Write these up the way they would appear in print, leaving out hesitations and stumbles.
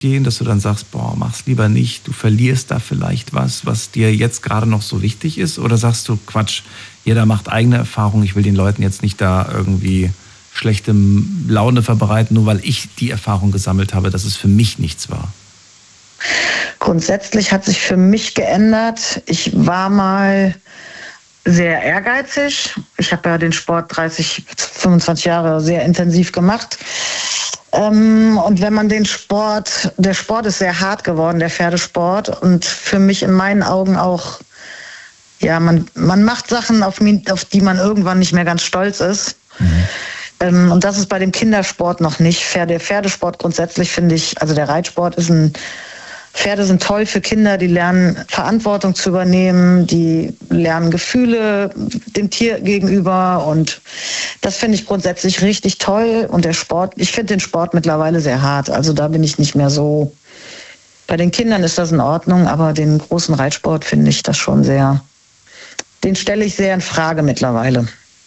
gehen, dass du dann sagst, boah, mach's lieber nicht, du verlierst da vielleicht was dir jetzt gerade noch so wichtig ist? Oder sagst du, Quatsch, jeder macht eigene Erfahrungen, ich will den Leuten jetzt nicht da irgendwie schlechte Laune verbreiten, nur weil ich die Erfahrung gesammelt habe, dass es für mich nichts war? Grundsätzlich hat sich für mich geändert. Ich war mal sehr ehrgeizig. Ich habe ja den Sport 25 Jahre sehr intensiv gemacht. Und wenn man der Sport ist sehr hart geworden, der Pferdesport. Und für mich in meinen Augen auch, ja, man macht Sachen, auf die man irgendwann nicht mehr ganz stolz ist. Und das ist bei dem Kindersport noch nicht. Der Pferdesport grundsätzlich finde ich, also der Reitsport Pferde sind toll für Kinder, die lernen Verantwortung zu übernehmen, die lernen Gefühle dem Tier gegenüber und das finde ich grundsätzlich richtig toll. Und ich finde den Sport mittlerweile sehr hart, also da bin ich nicht mehr so. Bei den Kindern ist das in Ordnung, aber den großen Reitsport finde ich das schon den stelle ich sehr in Frage mittlerweile.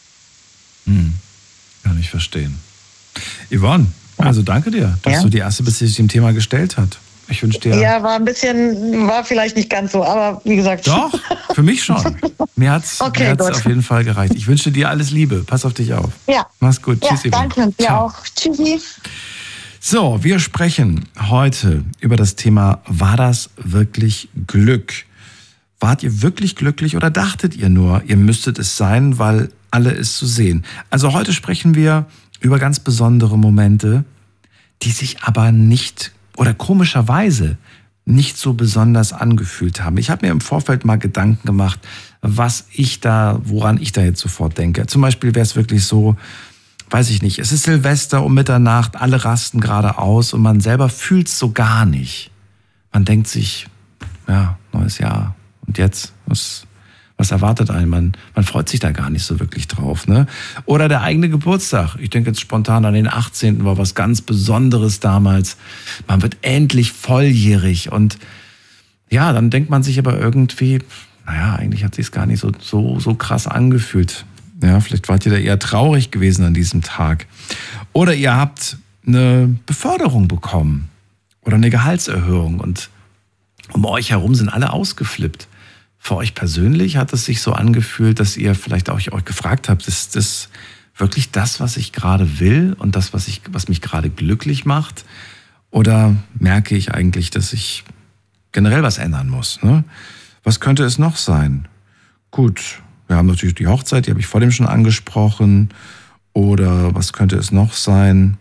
Kann ich verstehen. Yvonne, also danke dir, dass du die erste bist, die sich dem Thema gestellt hat. Ich wünsche dir... Ja, war vielleicht nicht ganz so, aber wie gesagt... Doch, für mich schon. Mir hat's auf jeden Fall gereicht. Ich wünsche dir alles Liebe. Pass auf dich auf. Ja. Mach's gut. Ja, tschüss, Yvonne. Danke, dir auch. Tschüssi. So, wir sprechen heute über das Thema, war das wirklich Glück? Wart ihr wirklich glücklich oder dachtet ihr nur, ihr müsstet es sein, weil alle es so sehen? Also heute sprechen wir über ganz besondere Momente, die sich aber nicht oder komischerweise nicht so besonders angefühlt haben. Ich habe mir im Vorfeld mal Gedanken gemacht, woran ich da jetzt sofort denke. Zum Beispiel wäre es wirklich so, weiß ich nicht, es ist Silvester um Mitternacht, alle rasten gerade aus und man selber fühlt es so gar nicht. Man denkt sich, ja, neues Jahr und jetzt, was erwartet einen? Man freut sich da gar nicht so wirklich drauf, ne? Oder der eigene Geburtstag. Ich denke jetzt spontan an den 18. war was ganz Besonderes damals. Man wird endlich volljährig und ja, dann denkt man sich aber irgendwie, naja, eigentlich hat sich es gar nicht so krass angefühlt. Ja, vielleicht wart ihr da eher traurig gewesen an diesem Tag. Oder ihr habt eine Beförderung bekommen oder eine Gehaltserhöhung und um euch herum sind alle ausgeflippt. Für euch persönlich hat es sich so angefühlt, dass ihr vielleicht auch euch gefragt habt, ist das wirklich das, was ich gerade will und das, was mich gerade glücklich macht? Oder merke ich eigentlich, dass ich generell was ändern muss? Ne? Was könnte es noch sein? Gut, wir haben natürlich die Hochzeit, die habe ich vor dem schon angesprochen. Oder was könnte es noch sein?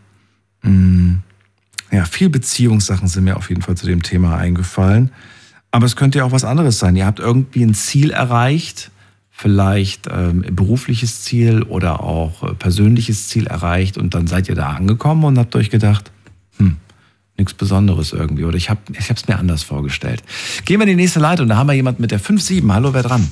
Ja, viel Beziehungssachen sind mir auf jeden Fall zu dem Thema eingefallen. Aber es könnte ja auch was anderes sein. Ihr habt irgendwie ein Ziel erreicht, vielleicht ein berufliches Ziel oder auch persönliches Ziel erreicht und dann seid ihr da angekommen und habt euch gedacht, nichts Besonderes irgendwie oder ich hab's mir anders vorgestellt. Gehen wir in die nächste Leitung, da haben wir jemanden mit der 5-7. Hallo, wer dran?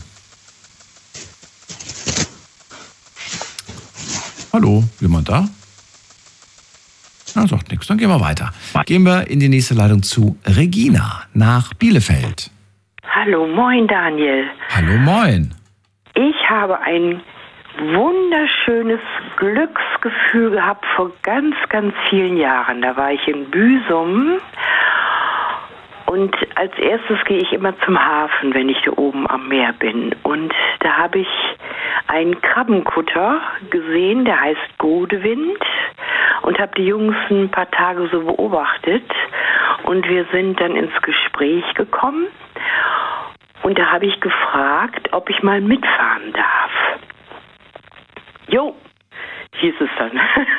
Hallo, jemand da? Na, sagt nichts. Dann gehen wir weiter. Gehen wir in die nächste Leitung zu Regina nach Bielefeld. Hallo, moin Daniel. Hallo, moin. Ich habe ein wunderschönes Glücksgefühl gehabt vor ganz, ganz vielen Jahren. Da war ich in Büsum und als erstes gehe ich immer zum Hafen, wenn ich da oben am Meer bin. Und da habe ich einen Krabbenkutter gesehen, der heißt Godewind. Und habe die Jungs ein paar Tage so beobachtet und wir sind dann ins Gespräch gekommen und da habe ich gefragt, ob ich mal mitfahren darf. Jo, hieß es dann.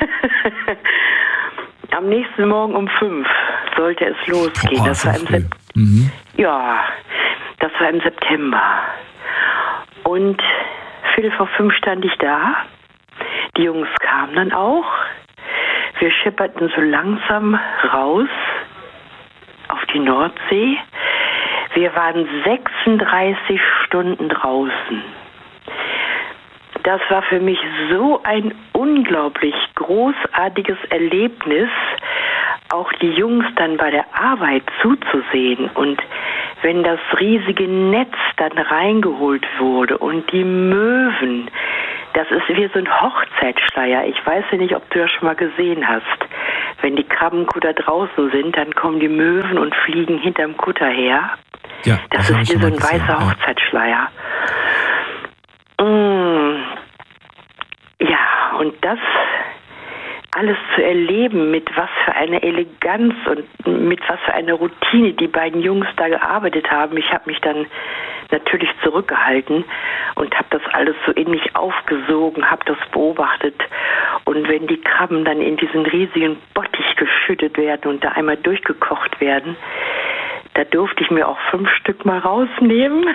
Am nächsten Morgen um 5 sollte es losgehen. Boah, das war Ja, das war im September. Und Viertel vor 5 stand ich da. Die Jungs kamen dann auch. Wir schipperten so langsam raus auf die Nordsee. Wir waren 36 Stunden draußen. Das war für mich so ein unglaublich großartiges Erlebnis, auch die Jungs dann bei der Arbeit zuzusehen. Und wenn das riesige Netz dann reingeholt wurde und die Möwen, das ist wie so ein Hochzeitsschleier. Ich weiß ja nicht, ob du das schon mal gesehen hast. wenn die Krabbenkutter draußen sind, dann kommen die Möwen und fliegen hinterm Kutter her. Ja, das ist wie so ein weißer Hochzeitsschleier. Ja, und das alles zu erleben, mit was für einer Eleganz und mit was für einer Routine die beiden Jungs da gearbeitet haben. Ich habe mich dann natürlich zurückgehalten und habe das alles so in mich aufgesogen, habe das beobachtet. Und wenn die Krabben dann in diesen riesigen Bottich geschüttet werden und da einmal durchgekocht werden, da durfte ich mir auch 5 Stück mal rausnehmen.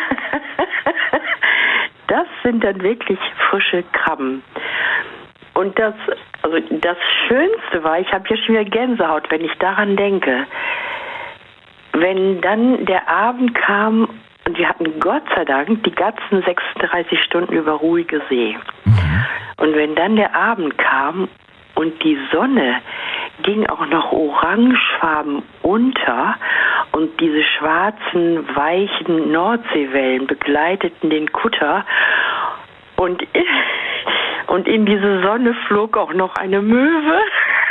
Das sind dann wirklich frische Krabben. Und das Schönste war, ich habe hier schon wieder Gänsehaut, wenn ich daran denke, wenn dann der Abend kam und wir hatten Gott sei Dank die ganzen 36 Stunden über ruhige See. Und wenn dann der Abend kam und die Sonne ging auch noch orangefarben unter und diese schwarzen, weichen Nordseewellen begleiteten den Kutter und in diese Sonne flog auch noch eine Möwe.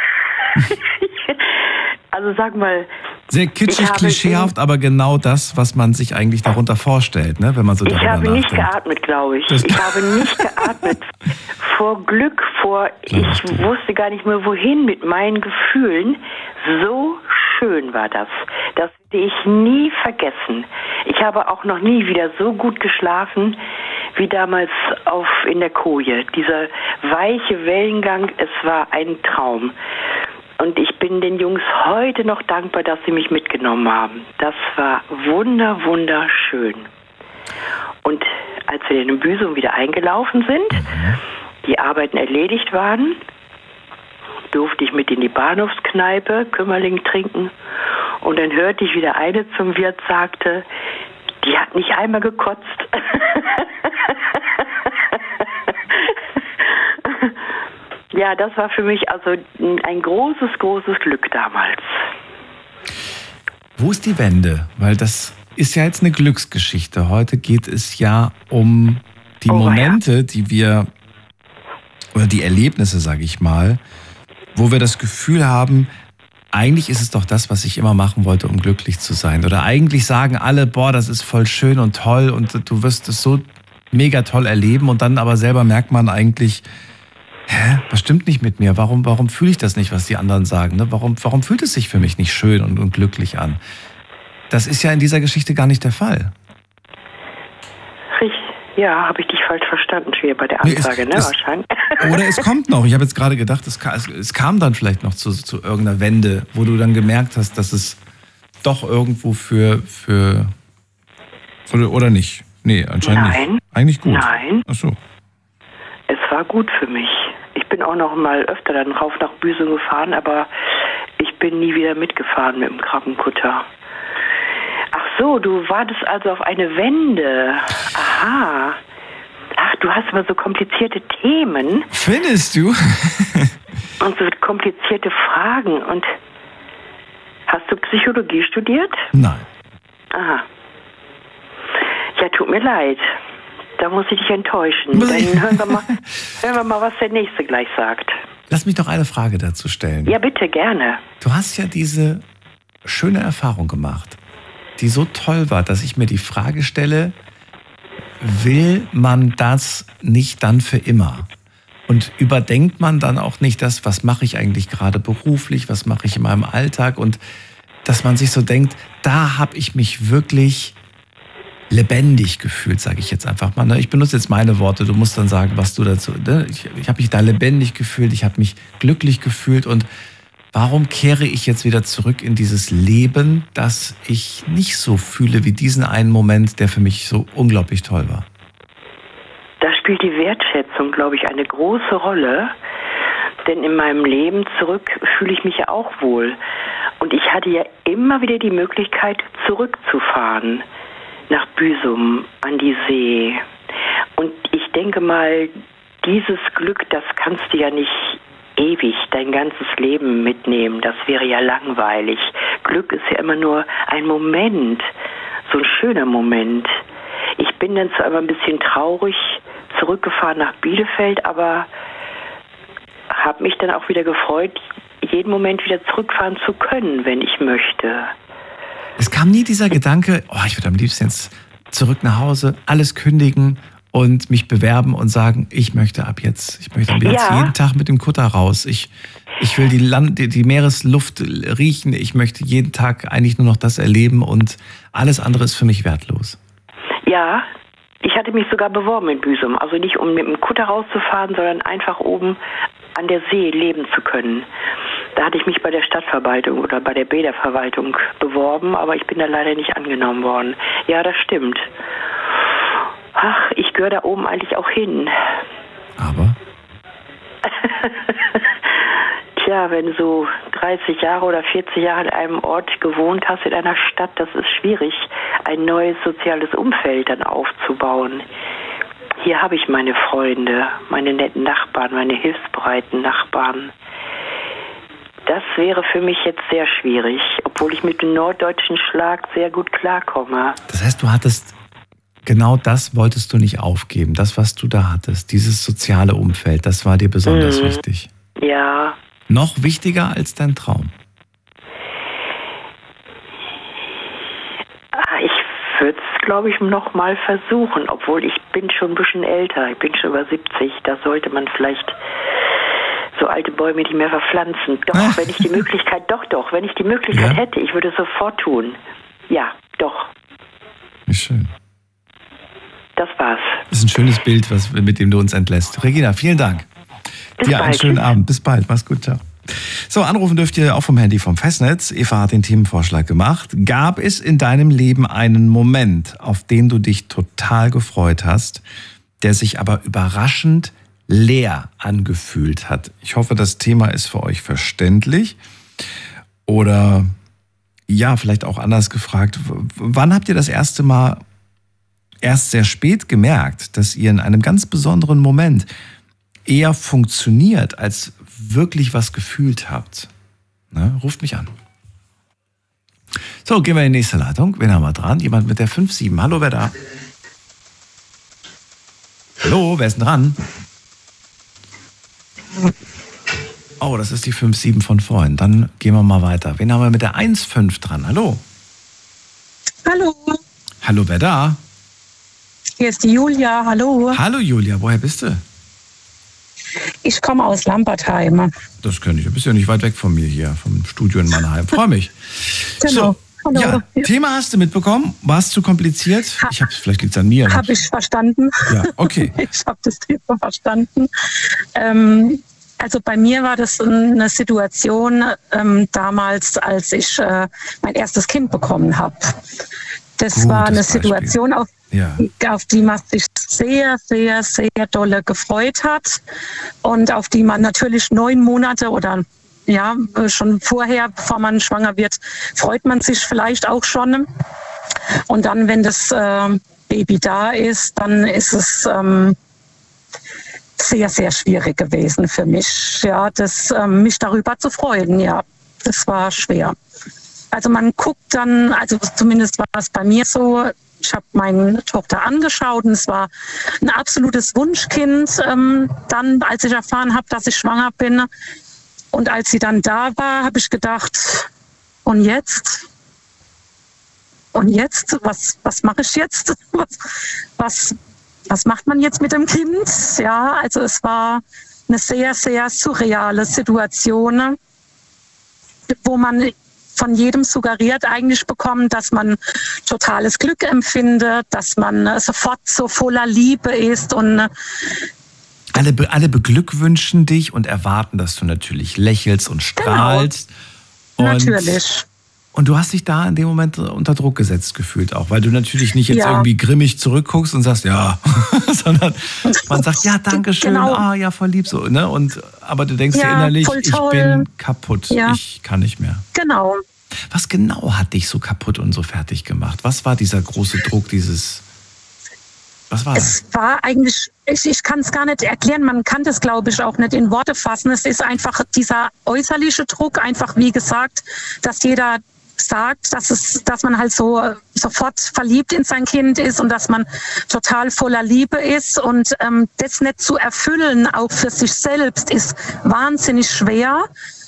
Also sag mal... Sehr kitschig, klischeehaft, aber genau das, was man sich eigentlich darunter vorstellt, ne? Wenn man so darüber nachdenkt. Ich habe nicht geatmet, glaube ich. Ich habe nicht geatmet. Vor Glück, ich wusste gar nicht mehr wohin mit meinen Gefühlen. So schön war das. Das werde ich nie vergessen. Ich habe auch noch nie wieder so gut geschlafen wie damals in der Koje. Dieser weiche Wellengang, es war ein Traum. Und ich bin den Jungs heute noch dankbar, dass sie mich mitgenommen haben. Das war wunderschön. Und als wir in Büsum wieder eingelaufen sind, die Arbeiten erledigt waren, durfte ich mit in die Bahnhofskneipe Kümmerling trinken. Und dann hörte ich, wie der eine zum Wirt sagte, die hat nicht einmal gekotzt. Ja, das war für mich also ein großes Glück damals. Wo ist die Wende? Weil das ist ja jetzt eine Glücksgeschichte. Heute geht es ja um die Momente, die wir, oder die Erlebnisse, sage ich mal, wo wir das Gefühl haben, eigentlich ist es doch das, was ich immer machen wollte, um glücklich zu sein. Oder eigentlich sagen alle, boah, das ist voll schön und toll und du wirst es so mega toll erleben und dann aber selber merkt man eigentlich, was stimmt nicht mit mir? Warum fühle ich das nicht, was die anderen sagen? Ne? Warum fühlt es sich für mich nicht schön und glücklich an? Das ist ja in dieser Geschichte gar nicht der Fall. Richtig. Ja, habe ich dich falsch verstanden, schwer bei der Ansage, wahrscheinlich. Oder es kommt noch. Ich habe jetzt gerade gedacht, es kam dann vielleicht noch zu irgendeiner Wende, wo du dann gemerkt hast, dass es doch irgendwo oder nicht? Nee, anscheinend nicht. Eigentlich gut. Nein. Ach so. Es war gut für mich. Ich bin auch noch mal öfter dann rauf nach Büsum gefahren, aber ich bin nie wieder mitgefahren mit dem Krabbenkutter. Ach so, du wartest also auf eine Wende. Aha. Ach, du hast immer so komplizierte Themen. Findest du? Und so komplizierte Fragen. Und hast du Psychologie studiert? Nein. Aha. Ja, tut mir leid. Da muss ich dich enttäuschen. Dann hören wir mal, was der Nächste gleich sagt. Lass mich noch eine Frage dazu stellen. Ja, bitte, gerne. Du hast ja diese schöne Erfahrung gemacht, die so toll war, dass ich mir die Frage stelle, will man das nicht dann für immer? Und überdenkt man dann auch nicht das, was mache ich eigentlich gerade beruflich, was mache ich in meinem Alltag? Und dass man sich so denkt, da habe ich mich wirklich lebendig gefühlt, sage ich jetzt einfach mal. Ich benutze jetzt meine Worte, du musst dann sagen, was du dazu... Ich habe mich da lebendig gefühlt, ich habe mich glücklich gefühlt und warum kehre ich jetzt wieder zurück in dieses Leben, das ich nicht so fühle wie diesen einen Moment, der für mich so unglaublich toll war? Da spielt die Wertschätzung, glaube ich, eine große Rolle, denn in meinem Leben zurück fühle ich mich ja auch wohl. Und ich hatte ja immer wieder die Möglichkeit, zurückzufahren nach Büsum, an die See. Und ich denke mal, dieses Glück, das kannst du ja nicht ewig dein ganzes Leben mitnehmen. Das wäre ja langweilig. Glück ist ja immer nur ein Moment, so ein schöner Moment. Ich bin dann zwar immer ein bisschen traurig zurückgefahren nach Bielefeld, aber habe mich dann auch wieder gefreut, jeden Moment wieder zurückfahren zu können, wenn ich möchte. Es kam nie dieser Gedanke, ich würde am liebsten jetzt zurück nach Hause, alles kündigen und mich bewerben und sagen, ich möchte jetzt jeden Tag mit dem Kutter raus. Ich will die Meeresluft riechen. Ich möchte jeden Tag eigentlich nur noch das erleben und alles andere ist für mich wertlos. Ja, ich hatte mich sogar beworben in Büsum. Also nicht, um mit dem Kutter rauszufahren, sondern einfach oben an der See leben zu können. Da hatte ich mich bei der Stadtverwaltung oder bei der Bäderverwaltung beworben, aber ich bin da leider nicht angenommen worden. Ja, das stimmt. Ach, ich gehöre da oben eigentlich auch hin. Aber? Tja, wenn du so 30 Jahre oder 40 Jahre in einem Ort gewohnt hast, in einer Stadt, das ist schwierig, ein neues soziales Umfeld dann aufzubauen. Hier habe ich meine Freunde, meine netten Nachbarn, meine hilfsbereiten Nachbarn. Das wäre für mich jetzt sehr schwierig, obwohl ich mit dem norddeutschen Schlag sehr gut klarkomme. Das heißt, genau das wolltest du nicht aufgeben, das, was du da hattest, dieses soziale Umfeld, das war dir besonders wichtig. Ja. Noch wichtiger als dein Traum? Ich würde es, glaube ich, noch mal versuchen, obwohl ich bin schon ein bisschen älter, ich bin schon über 70, da sollte man vielleicht so alte Bäume nicht mehr verpflanzen. Doch, wenn ich die Möglichkeit, wenn ich die Möglichkeit hätte, ich würde es sofort tun. Ja, doch. Wie schön. Das war's. Das ist ein schönes Bild, mit dem du uns entlässt. Regina, vielen Dank. Dir einen schönen Abend. Bis bald. Mach's gut. Ciao. So, anrufen dürft ihr auch vom Handy vom Festnetz. Eva hat den Themenvorschlag gemacht. Gab es in deinem Leben einen Moment, auf den du dich total gefreut hast, der sich aber überraschend leer angefühlt hat? Ich hoffe, das Thema ist für euch verständlich. Oder ja, vielleicht auch anders gefragt. Wann habt ihr das erste Mal erst sehr spät gemerkt, dass ihr in einem ganz besonderen Moment eher funktioniert, als wirklich was gefühlt habt? Ne? Ruft mich an. So, gehen wir in die nächste Leitung. Wen haben wir dran? Jemand mit der 5-7. Hallo, wer da? Hallo, wer ist denn dran? Oh, das ist die 5-7 von vorhin. Dann gehen wir mal weiter. Wen haben wir mit der 1-5 dran? Hallo. Hallo. Hallo, wer da? Hier ist die Julia. Hallo. Hallo, Julia. Woher bist du? Ich komme aus Lambertheim. Das könnte ich. Du bist ja nicht weit weg von mir hier, vom Studio in Mannheim. Freue mich. Genau. So, ja, Thema hast du mitbekommen? War es zu kompliziert? Vielleicht liegt es an mir. Habe ich verstanden. Ja, okay. Ich habe das Thema verstanden. Also bei mir war das eine Situation damals, als ich mein erstes Kind bekommen habe. Das war eine Situation, auf die man sich sehr, sehr, sehr dolle gefreut hat und auf die man natürlich 9 Monate oder schon vorher, bevor man schwanger wird, freut man sich vielleicht auch schon. Und dann, wenn das Baby da ist, dann ist es sehr, sehr schwierig gewesen für mich, mich darüber zu freuen. Ja, das war schwer. Also man guckt dann, also zumindest war es bei mir so, ich habe meine Tochter angeschaut und es war ein absolutes Wunschkind, dann als ich erfahren habe, dass ich schwanger bin. Und als sie dann da war, habe ich gedacht, und jetzt? Und jetzt? Was mache ich jetzt? Was macht man jetzt mit dem Kind? Ja, also es war eine sehr, sehr surreale Situation, wo man von jedem suggeriert eigentlich bekommen, dass man totales Glück empfindet, dass man sofort so voller Liebe ist und alle beglückwünschen dich und erwarten, dass du natürlich lächelst und strahlst. Genau. Natürlich. Und du hast dich da in dem Moment unter Druck gesetzt gefühlt auch, weil du natürlich nicht jetzt irgendwie grimmig zurückguckst und sagst, ja, sondern man sagt, ja, danke schön, ja, voll lieb so, ne? Aber du denkst dir innerlich, ich bin kaputt, ich kann nicht mehr. Genau. Was genau hat dich so kaputt und so fertig gemacht? Was war dieser große Druck, was war das? Es war eigentlich, ich kann es gar nicht erklären, man kann das, glaube ich, auch nicht in Worte fassen. Es ist einfach dieser äußerliche Druck, einfach wie gesagt, dass jeder sagt, dass man halt so sofort verliebt in sein Kind ist und dass man total voller Liebe ist und das nicht zu erfüllen, auch für sich selbst, ist wahnsinnig schwer.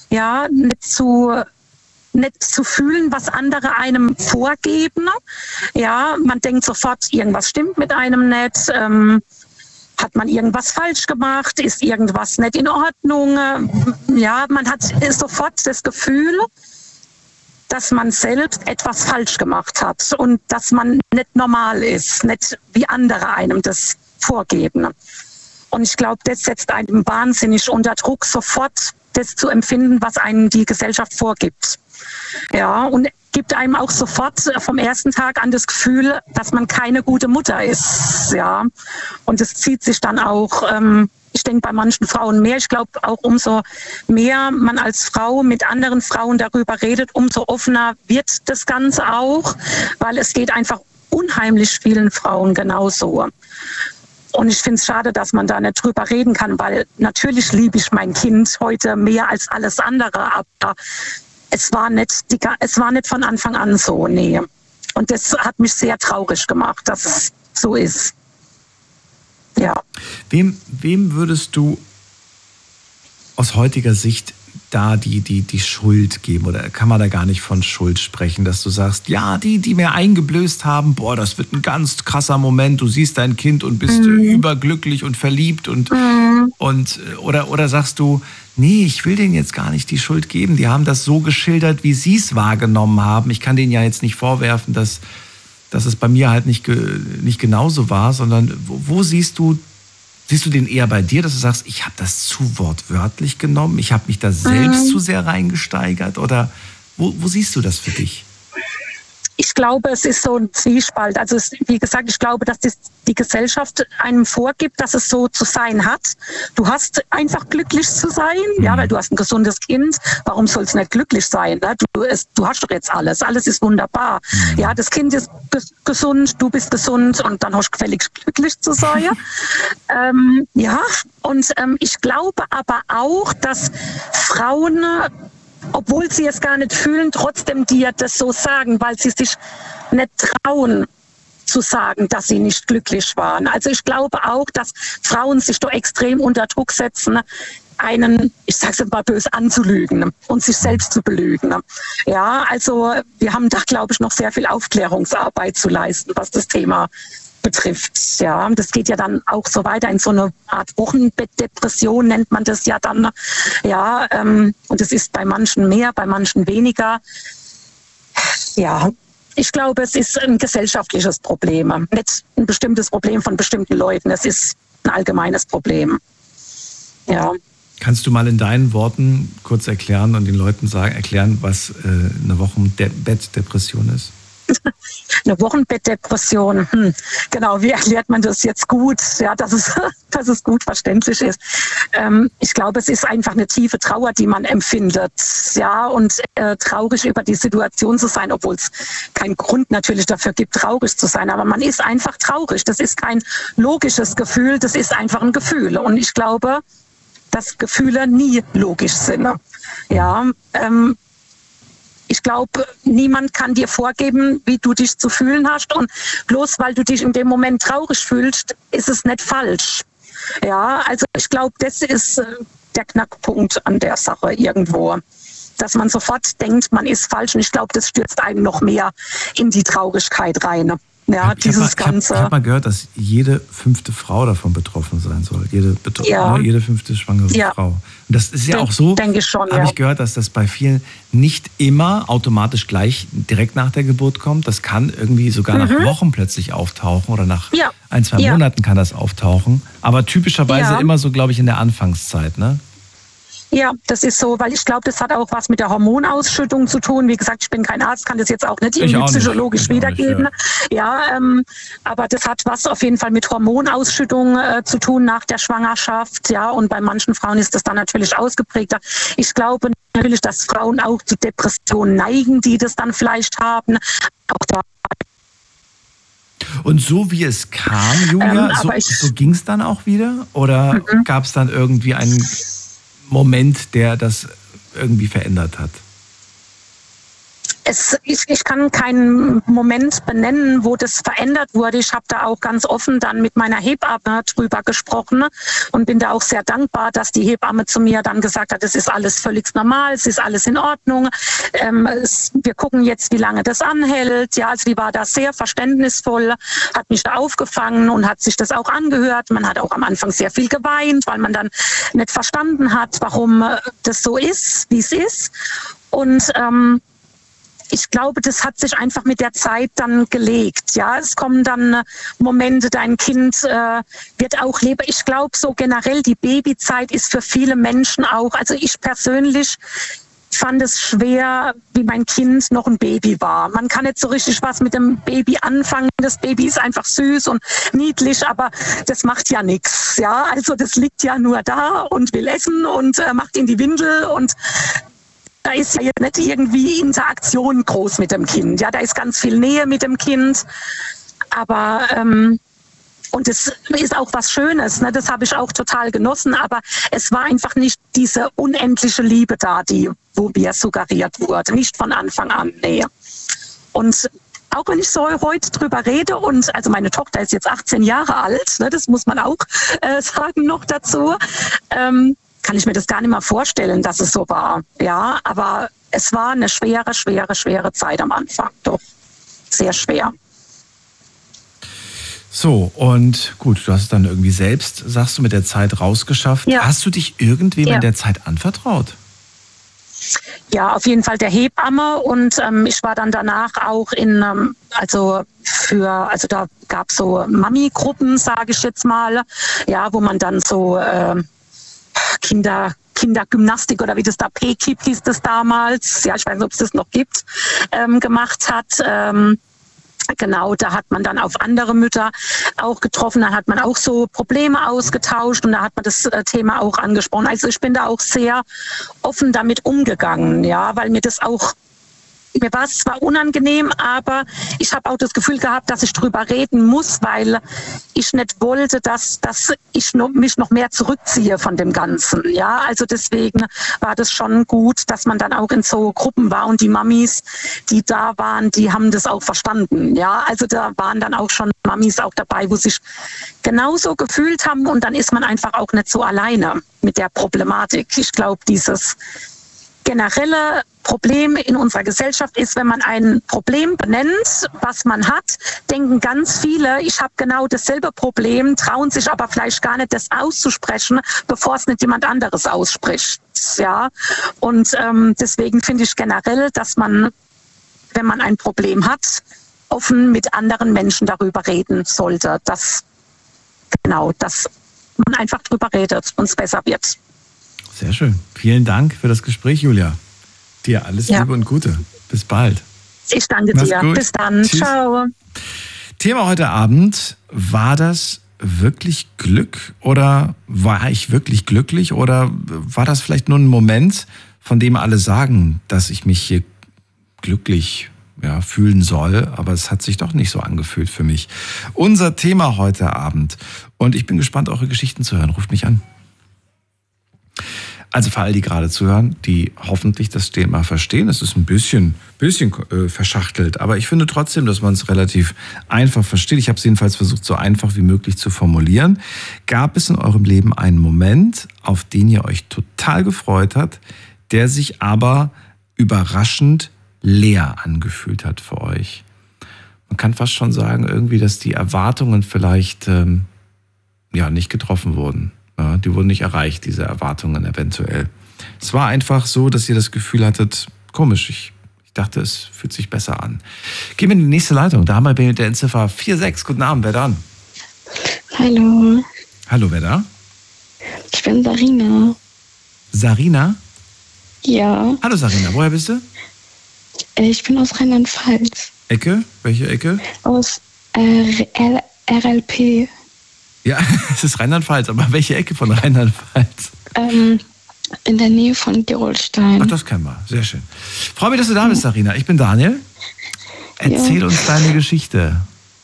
ja, nicht zu fühlen, was andere einem vorgeben. Ja, man denkt sofort, irgendwas stimmt mit einem nicht. Hat man irgendwas falsch gemacht? Ist irgendwas nicht in Ordnung? Ja, man hat sofort das Gefühl, dass man selbst etwas falsch gemacht hat und dass man nicht normal ist, nicht wie andere einem das vorgeben. Und ich glaube, das setzt einem wahnsinnig unter Druck, sofort das zu empfinden, was einem die Gesellschaft vorgibt. Ja, und gibt einem auch sofort vom ersten Tag an das Gefühl, dass man keine gute Mutter ist. Ja, und es zieht sich dann auch, ich denke bei manchen Frauen mehr. Ich glaube auch, umso mehr man als Frau mit anderen Frauen darüber redet, umso offener wird das Ganze auch, weil es geht einfach unheimlich vielen Frauen genauso. Und ich finde es schade, dass man da nicht drüber reden kann, weil natürlich liebe ich mein Kind heute mehr als alles andere, aber es war nicht von Anfang an so, nee. Und das hat mich sehr traurig gemacht, dass es so ist. Ja. Wem würdest du aus heutiger Sicht da die Schuld geben? Oder kann man da gar nicht von Schuld sprechen, dass du sagst, ja, die mir eingeblößt haben, boah, das wird ein ganz krasser Moment, du siehst dein Kind und bist überglücklich und verliebt oder sagst du, nee, ich will denen jetzt gar nicht die Schuld geben, die haben das so geschildert, wie sie es wahrgenommen haben. Ich kann denen ja jetzt nicht vorwerfen, dass es bei mir halt nicht genauso war, sondern wo siehst du den eher bei dir, dass du sagst, ich habe das zu wortwörtlich genommen, ich habe mich da selbst zu sehr reingesteigert, oder wo siehst du das für dich? Ich glaube, es ist so ein Zwiespalt. Also wie gesagt, ich glaube, dass die Gesellschaft einem vorgibt, dass es so zu sein hat. Du hast einfach glücklich zu sein, ja, weil du hast ein gesundes Kind. Warum soll es nicht glücklich sein? Ne? Du hast doch jetzt alles. Alles ist wunderbar. Ja, das Kind ist gesund, du bist gesund und dann hast du gefällig glücklich zu sein. Ja, und ich glaube aber auch, dass Frauen, obwohl sie es gar nicht fühlen, trotzdem dir das so sagen, weil sie sich nicht trauen zu sagen, dass sie nicht glücklich waren. Also ich glaube auch, dass Frauen sich da extrem unter Druck setzen, einen, ich sage es mal böse, anzulügen und sich selbst zu belügen. Ja, also wir haben da, glaube ich, noch sehr viel Aufklärungsarbeit zu leisten, was das Thema betrifft. Ja, das geht ja dann auch so weiter in so eine Art Wochenbettdepression, nennt man das ja dann. Ja, und es ist bei manchen mehr, bei manchen weniger. Ja, ich glaube, es ist ein gesellschaftliches Problem, nicht ein bestimmtes Problem von bestimmten Leuten. Es ist ein allgemeines Problem. Ja. Kannst du mal in deinen Worten kurz erklären und den Leuten erklären, was eine Wochenbettdepression ist? Eine Wochenbettdepression, genau, wie erklärt man das jetzt gut, ja, dass es gut verständlich ist. Ich glaube, es ist einfach eine tiefe Trauer, die man empfindet, ja, und traurig über die Situation zu sein, obwohl es keinen Grund natürlich dafür gibt, traurig zu sein, aber man ist einfach traurig. Das ist kein logisches Gefühl, das ist einfach ein Gefühl. Und ich glaube, dass Gefühle nie logisch sind. Ja, ich glaube, niemand kann dir vorgeben, wie du dich zu fühlen hast. Und bloß weil du dich in dem Moment traurig fühlst, ist es nicht falsch. Ja, also ich glaube, das ist der Knackpunkt an der Sache irgendwo. Dass man sofort denkt, man ist falsch. Und ich glaube, das stürzt einen noch mehr in die Traurigkeit rein. Ja, ich habe mal gehört, dass jede 5. Frau davon betroffen sein soll. Jede 5. schwangere Frau. Und das ist ja auch so, habe ich gehört, dass das bei vielen nicht immer automatisch gleich direkt nach der Geburt kommt. Das kann irgendwie sogar nach Wochen plötzlich auftauchen oder nach 1-2 Monaten kann das auftauchen. Aber typischerweise immer so, glaube ich, in der Anfangszeit, ne? Ja, das ist so, weil ich glaube, das hat auch was mit der Hormonausschüttung zu tun. Wie gesagt, ich bin kein Arzt, kann das jetzt auch nicht irgendwie psychologisch wiedergeben. Aber das hat was auf jeden Fall mit Hormonausschüttung zu tun nach der Schwangerschaft. Ja, und bei manchen Frauen ist das dann natürlich ausgeprägter. Ich glaube natürlich, dass Frauen auch zu Depressionen neigen, die das dann vielleicht haben. Auch da. Und so wie es kam, Julia, so ging es dann auch wieder? Oder gab es dann irgendwie einen Moment, der das irgendwie verändert hat? Ich kann keinen Moment benennen, wo das verändert wurde. Ich habe da auch ganz offen dann mit meiner Hebamme drüber gesprochen und bin da auch sehr dankbar, dass die Hebamme zu mir dann gesagt hat, es ist alles völlig normal, es ist alles in Ordnung. Wir gucken jetzt, wie lange das anhält. Ja, also die war da sehr verständnisvoll, hat mich da aufgefangen und hat sich das auch angehört. Man hat auch am Anfang sehr viel geweint, weil man dann nicht verstanden hat, warum das so ist, wie es ist. Und ich glaube, das hat sich einfach mit der Zeit dann gelegt. Ja, es kommen dann Momente, dein Kind wird auch leben. Ich glaube, so generell die Babyzeit ist für viele Menschen auch, also ich persönlich fand es schwer, wie mein Kind noch ein Baby war. Man kann nicht so richtig was mit dem Baby anfangen. Das Baby ist einfach süß und niedlich, aber das macht ja nichts. Ja, also das liegt ja nur da und will essen und macht in die Windel und da ist ja jetzt nicht irgendwie Interaktion groß mit dem Kind. Ja, da ist ganz viel Nähe mit dem Kind. Aber und es ist auch was Schönes, ne? Das habe ich auch total genossen, aber es war einfach nicht diese unendliche Liebe da, wo mir suggeriert wurde, nicht von Anfang an, nee. Und auch wenn ich so heute drüber rede und also meine Tochter ist jetzt 18 Jahre alt, ne, das muss man auch sagen noch dazu, kann ich mir das gar nicht mehr vorstellen, dass es so war. Ja, aber es war eine schwere Zeit am Anfang, doch sehr schwer. So, und gut, du hast es dann irgendwie selbst, sagst du, mit der Zeit rausgeschafft. Ja. Hast du dich irgendwem in der Zeit anvertraut? Ja, auf jeden Fall der Hebamme und ich war dann danach auch also da gab es so Mami-Gruppen, sage ich jetzt mal, ja, wo man dann so Kindergymnastik oder wie das da P-Kip hieß das damals, ja, ich weiß nicht, ob es das noch gibt, gemacht hat. Genau, da hat man dann auf andere Mütter auch getroffen, da hat man auch so Probleme ausgetauscht und da hat man das Thema auch angesprochen. Also ich bin da auch sehr offen damit umgegangen, ja, weil mir war es zwar unangenehm, aber ich habe auch das Gefühl gehabt, dass ich drüber reden muss, weil ich nicht wollte, dass ich mich noch mehr zurückziehe von dem Ganzen. Ja, also deswegen war das schon gut, dass man dann auch in so Gruppen war und die Mamis, die da waren, die haben das auch verstanden. Ja, also da waren dann auch schon Mamis auch dabei, wo sich genauso gefühlt haben und dann ist man einfach auch nicht so alleine mit der Problematik. Ich glaube, dieses generelle Problem in unserer Gesellschaft ist, wenn man ein Problem benennt, was man hat, denken ganz viele, ich habe genau dasselbe Problem, trauen sich aber vielleicht gar nicht, das auszusprechen, bevor es nicht jemand anderes ausspricht. Ja? Und deswegen finde ich generell, dass man, wenn man ein Problem hat, offen mit anderen Menschen darüber reden sollte, dass man einfach darüber redet und es besser wird. Sehr schön. Vielen Dank für das Gespräch, Julia. Dir alles Liebe und Gute. Bis bald. Ich danke dir. Bis dann. Tschüss. Ciao. Thema heute Abend, war das wirklich Glück oder war ich wirklich glücklich oder war das vielleicht nur ein Moment, von dem alle sagen, dass ich mich hier glücklich fühlen soll, aber es hat sich doch nicht so angefühlt für mich. Unser Thema heute Abend und ich bin gespannt, eure Geschichten zu hören. Ruft mich an. Also für all die gerade zuhören, die hoffentlich das Thema verstehen. Es ist ein bisschen verschachtelt, aber ich finde trotzdem, dass man es relativ einfach versteht. Ich habe es jedenfalls versucht, so einfach wie möglich zu formulieren. Gab es in eurem Leben einen Moment, auf den ihr euch total gefreut habt, der sich aber überraschend leer angefühlt hat für euch? Man kann fast schon sagen, irgendwie, dass die Erwartungen vielleicht nicht getroffen wurden. Ja, die wurden nicht erreicht, diese Erwartungen eventuell. Es war einfach so, dass ihr das Gefühl hattet, komisch, ich dachte, es fühlt sich besser an. Gehen wir in die nächste Leitung. Da haben wir mit der Endziffer 46. Guten Abend, wer da? Hallo. Hallo, wer da? Ich bin Sarina. Sarina? Ja. Hallo Sarina, woher bist du? Ich bin aus Rheinland-Pfalz. Ecke? Welche Ecke? Aus RLP. Ja, es ist Rheinland-Pfalz, aber welche Ecke von Rheinland-Pfalz? In der Nähe von Gerolstein. Ach, das kennen wir. Sehr schön. Freue mich, dass du da bist, Sarina. Ich bin Daniel. Erzähl uns deine Geschichte.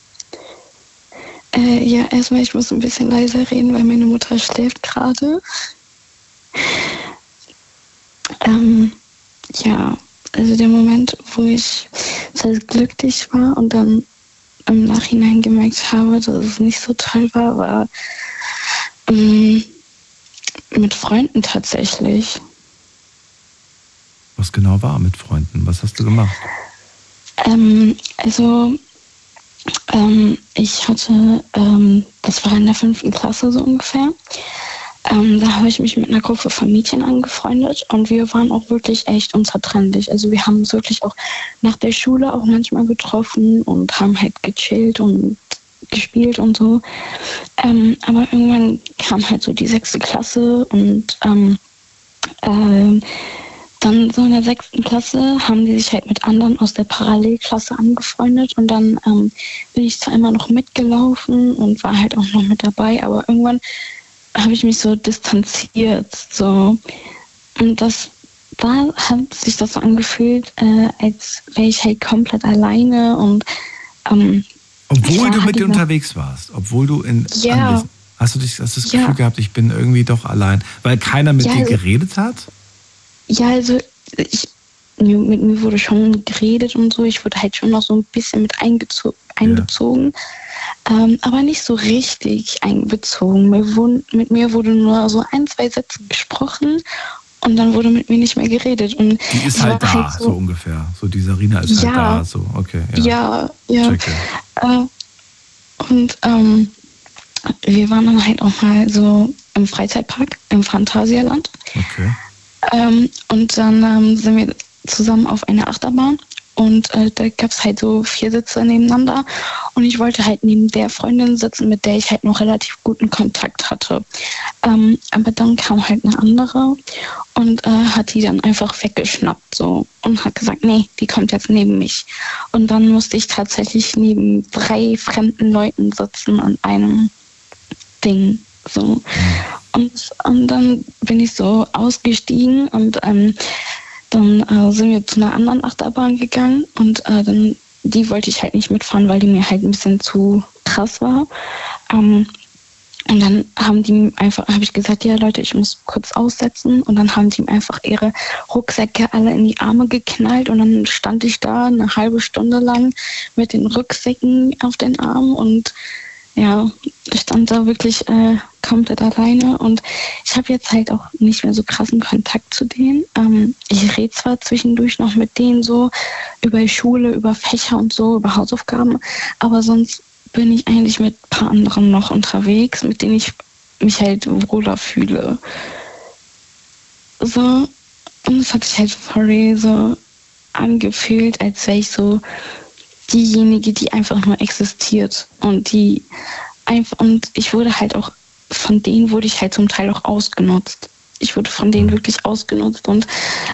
Erstmal, ich muss ein bisschen leiser reden, weil meine Mutter schläft gerade. also der Moment, wo ich sehr glücklich war und dann im Nachhinein gemerkt habe, dass es nicht so toll war, war mit Freunden tatsächlich. Was genau war mit Freunden? Was hast du gemacht? Ich hatte, das war in der 5. Klasse so ungefähr, da habe ich mich mit einer Gruppe von Mädchen angefreundet und wir waren auch wirklich echt unzertrennlich. Also wir haben uns wirklich auch nach der Schule auch manchmal getroffen und haben halt gechillt und gespielt und so. Aber irgendwann kam halt so die 6. Klasse und dann so in der 6. Klasse haben die sich halt mit anderen aus der Parallelklasse angefreundet und dann bin ich zwar immer noch mitgelaufen und war halt auch noch mit dabei, aber irgendwann habe ich mich so distanziert, so. Und da hat sich das so angefühlt, als wäre ich halt komplett alleine und obwohl du mit dir unterwegs warst, obwohl du hast du das Gefühl gehabt, ich bin irgendwie doch allein, weil keiner mit dir geredet hat? Ja, also mit mir wurde schon geredet und so. Ich wurde halt schon noch so ein bisschen mit einbezogen, aber nicht so richtig einbezogen. Mit mir wurde nur so 1, 2 Sätze gesprochen und dann wurde mit mir nicht mehr geredet. Und die ist halt da, halt so ungefähr. So die Sarina ist halt da, so, okay. Ja. Und wir waren dann halt auch mal so im Freizeitpark, im Phantasialand. Okay. Und dann sind wir zusammen auf einer Achterbahn und da gab es halt so 4 Sitze nebeneinander und ich wollte halt neben der Freundin sitzen, mit der ich halt noch relativ guten Kontakt hatte. Aber dann kam halt eine andere und hat die dann einfach weggeschnappt so und hat gesagt, nee, die kommt jetzt neben mich. Und dann musste ich tatsächlich neben 3 fremden Leuten sitzen an einem Ding so. Und dann bin ich so ausgestiegen und dann sind wir zu einer anderen Achterbahn gegangen und dann die wollte ich halt nicht mitfahren, weil die mir halt ein bisschen zu krass war. Und dann habe ich gesagt, ja Leute, ich muss kurz aussetzen und dann haben die ihm einfach ihre Rucksäcke alle in die Arme geknallt und dann stand ich da eine halbe Stunde lang mit den Rucksäcken auf den Armen und ja, ich stand da wirklich komplett alleine und ich habe jetzt halt auch nicht mehr so krassen Kontakt zu denen. Ich rede zwar zwischendurch noch mit denen so über Schule, über Fächer und so, über Hausaufgaben, aber sonst bin ich eigentlich mit ein paar anderen noch unterwegs, mit denen ich mich halt wohler fühle. So, und es hat sich halt voll so angefühlt, als wäre ich so diejenige, die einfach nur existiert und ich wurde halt auch, von denen wurde ich halt zum Teil auch ausgenutzt. Ich wurde von denen wirklich ausgenutzt und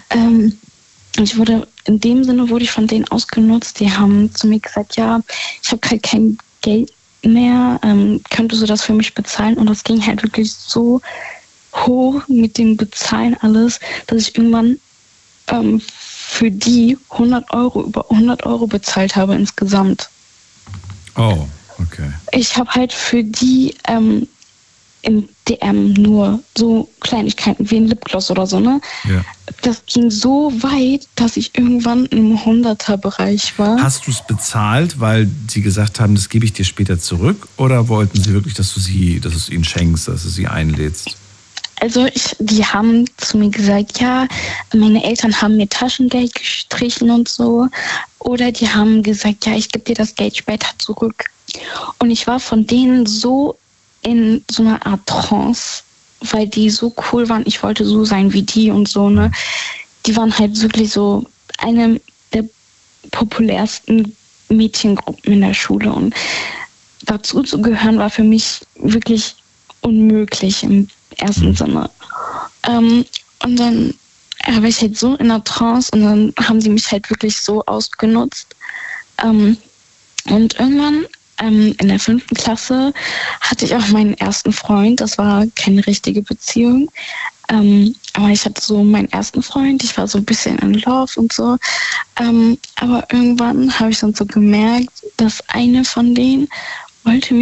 in dem Sinne wurde ich von denen ausgenutzt. Die haben zu mir gesagt, ja, ich habe halt kein Geld mehr, könntest du das für mich bezahlen? Und das ging halt wirklich so hoch mit dem Bezahlen alles, dass ich irgendwann für die über 100 Euro bezahlt habe insgesamt. Oh, okay. Ich habe halt für die im DM nur so Kleinigkeiten wie ein Lipgloss oder so, ne? Ja. Das ging so weit, dass ich irgendwann im 100er-Bereich war. Hast du es bezahlt, weil sie gesagt haben, das gebe ich dir später zurück? Oder wollten sie wirklich, dass du es ihnen schenkst, dass du sie einlädst? Also die haben zu mir gesagt, ja, meine Eltern haben mir Taschengeld gestrichen und so. Oder die haben gesagt, ja, ich gebe dir das Geld später zurück. Und ich war von denen so in so einer Art Trance, weil die so cool waren. Ich wollte so sein wie die und so, ne. Die waren halt wirklich so eine der populärsten Mädchengruppen in der Schule. Und dazu zu gehören war für mich wirklich unmöglich im ersten Sinne. Und dann war ich halt so in der Trance und dann haben sie mich halt wirklich so ausgenutzt. Und irgendwann in der 5. Klasse hatte ich auch meinen ersten Freund. Das war keine richtige Beziehung. Aber ich hatte so meinen ersten Freund. Ich war so ein bisschen in Love und so. Aber irgendwann habe ich dann so gemerkt, dass eine von denen wollte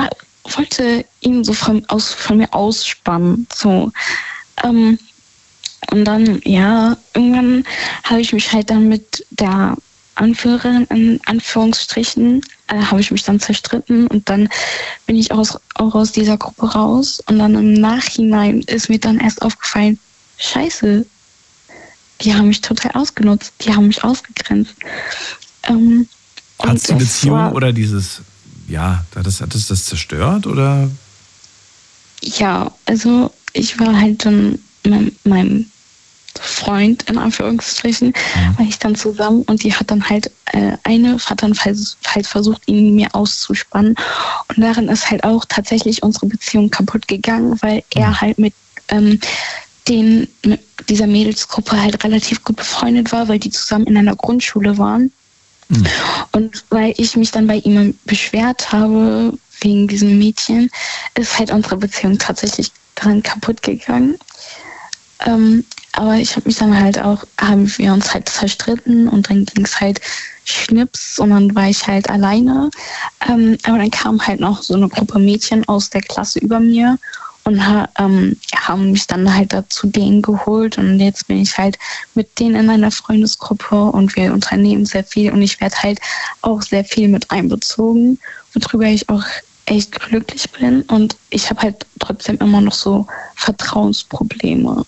ihn so von mir ausspannen. So. Und dann, ja, irgendwann habe ich mich halt dann mit der Anführerin, in Anführungsstrichen, habe ich mich dann zerstritten und dann bin ich auch aus dieser Gruppe raus. Und dann im Nachhinein ist mir dann erst aufgefallen, Scheiße, die haben mich total ausgenutzt, die haben mich ausgegrenzt. Hat die Beziehung oder dieses, ja, hat das zerstört oder? Ja, also ich war halt dann mit meinem Freund, in Anführungsstrichen, war ich dann zusammen und die hat dann halt, eine hat dann halt versucht, ihn mir auszuspannen und darin ist halt auch tatsächlich unsere Beziehung kaputt gegangen, weil er halt mit dieser Mädelsgruppe halt relativ gut befreundet war, weil die zusammen in einer Grundschule waren. Und weil ich mich dann bei ihm beschwert habe wegen diesem Mädchen, ist halt unsere Beziehung tatsächlich dran kaputt gegangen. Aber ich habe mich dann halt auch, haben wir uns halt zerstritten und dann ging es halt Schnips und dann war ich halt alleine. Aber dann kam halt noch so eine Gruppe Mädchen aus der Klasse über mir und haben mich dann halt dazu denen geholt und jetzt bin ich halt mit denen in einer Freundesgruppe und wir unternehmen sehr viel und ich werde halt auch sehr viel mit einbezogen, worüber ich auch echt glücklich bin und ich habe halt trotzdem immer noch so Vertrauensprobleme.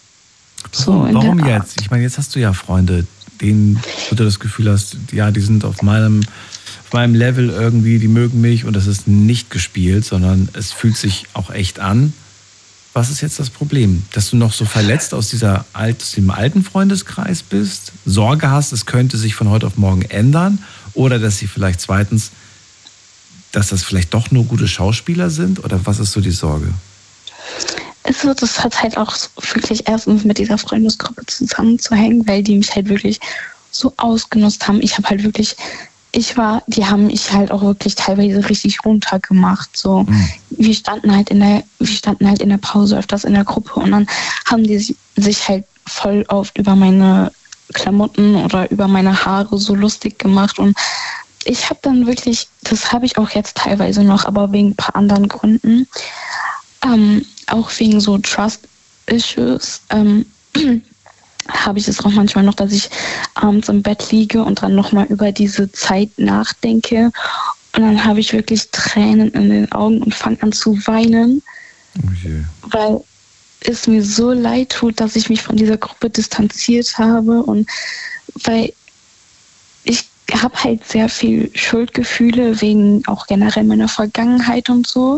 Warum jetzt? Ich meine, jetzt hast du ja Freunde, denen du das Gefühl hast, ja, die sind auf meinem Level irgendwie, die mögen mich und das ist nicht gespielt, sondern es fühlt sich auch echt an. Was ist jetzt das Problem? Dass du noch so verletzt aus dem alten Freundeskreis bist, Sorge hast, es könnte sich von heute auf morgen ändern oder dass sie vielleicht zweitens, dass das vielleicht doch nur gute Schauspieler sind oder was ist so die Sorge? Also das hat halt auch wirklich erstens mit dieser Freundesgruppe zusammenzuhängen, weil die mich halt wirklich so ausgenutzt haben. Die haben mich halt auch wirklich teilweise richtig runtergemacht. So, wir standen halt in der Pause öfters in der Gruppe und dann haben die sich halt voll oft über meine Klamotten oder über meine Haare so lustig gemacht und ich habe dann wirklich, das habe ich auch jetzt teilweise noch, aber wegen ein paar anderen Gründen, auch wegen so Trust-Issues, habe ich es auch manchmal noch, dass ich abends im Bett liege und dann nochmal über diese Zeit nachdenke. Und dann habe ich wirklich Tränen in den Augen und fange an zu weinen, weil es mir so leid tut, dass ich mich von dieser Gruppe distanziert habe und weil ich habe halt sehr viel Schuldgefühle wegen auch generell meiner Vergangenheit und so.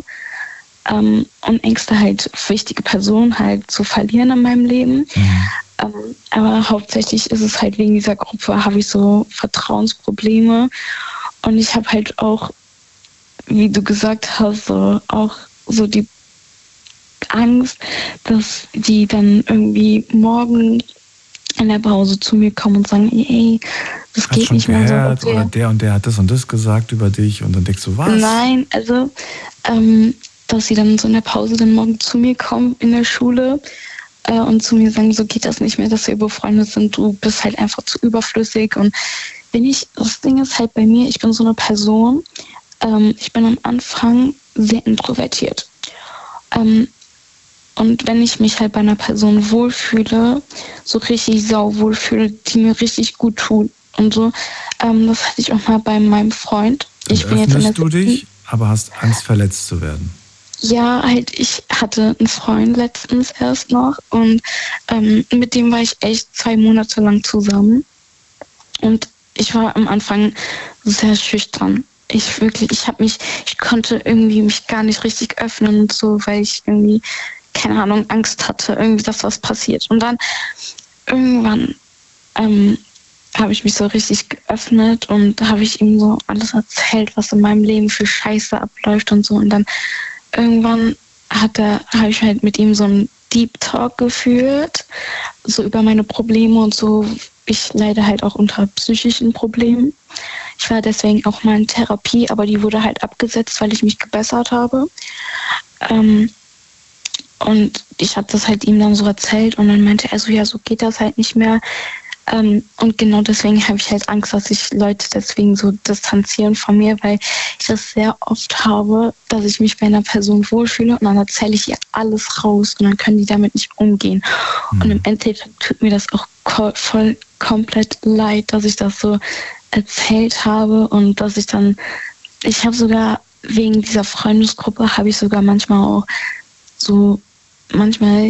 Und Ängste halt, wichtige Personen halt zu verlieren in meinem Leben. Aber hauptsächlich ist es halt wegen dieser Gruppe, habe ich so Vertrauensprobleme. Und ich habe halt auch, wie du gesagt hast, auch so die Angst, dass die dann irgendwie morgen in der Pause zu mir kommen und sagen, ey, das geht nicht mehr so. Oder der und der hat das und das gesagt über dich und dann denkst du, was? Nein, also dass sie dann so in der Pause dann morgen zu mir kommen in der Schule und zu mir sagen, so geht das nicht mehr, dass wir befreundet sind, du bist halt einfach zu überflüssig. Und das Ding ist halt bei mir, ich bin so eine Person, ich bin am Anfang sehr introvertiert. Und wenn ich mich halt bei einer Person wohlfühle, so richtig wohlfühle, die mir richtig gut tut und so, das hatte ich auch mal bei meinem Freund. Ich bin jetzt in der du dich, aber hast Angst, verletzt zu werden? Ja, halt, ich hatte einen Freund letztens erst noch und mit dem war ich echt 2 Monate lang zusammen. Und ich war am Anfang sehr schüchtern. Ich konnte irgendwie mich gar nicht richtig öffnen und so, weil ich irgendwie, keine Ahnung, Angst hatte, irgendwie, dass was passiert. Und dann irgendwann habe ich mich so richtig geöffnet und da habe ich ihm so alles erzählt, was in meinem Leben für Scheiße abläuft und so. Und dann irgendwann habe ich halt mit ihm so einen Deep Talk geführt, so über meine Probleme und so. Ich leide halt auch unter psychischen Problemen. Ich war deswegen auch mal in Therapie, aber die wurde halt abgesetzt, weil ich mich gebessert habe. Und ich habe das halt ihm dann so erzählt und dann meinte er so, ja, so geht das halt nicht mehr. Und genau deswegen habe ich halt Angst, dass sich Leute deswegen so distanzieren von mir, weil ich das sehr oft habe, dass ich mich bei einer Person wohlfühle und dann erzähle ich ihr alles raus und dann können die damit nicht umgehen. Und im Endeffekt tut mir das auch voll komplett leid, dass ich das so erzählt habe und dass ich habe sogar wegen dieser Freundesgruppe habe ich sogar manchmal auch so, manchmal